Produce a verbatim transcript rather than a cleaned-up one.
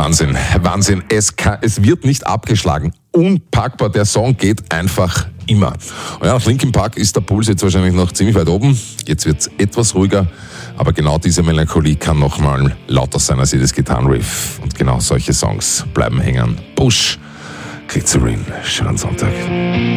Wahnsinn, Wahnsinn. Es, kann, es wird nicht abgeschlagen. Unpackbar, der Song geht einfach immer. Und ja, nach Linkin Park ist der Puls jetzt wahrscheinlich noch ziemlich weit oben. Jetzt wird es etwas ruhiger, aber genau diese Melancholie kann nochmal lauter sein als jedes Gitarrenriff. Und genau solche Songs bleiben hängen. Bush, Glycerin, schönen Sonntag.